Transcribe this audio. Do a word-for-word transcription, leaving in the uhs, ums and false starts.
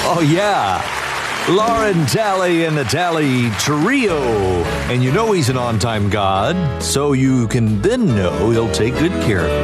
Oh, yeah. Lauren Talley and the Talley Trio. And you know he's an on-time god, so you can then know he'll take good care of you.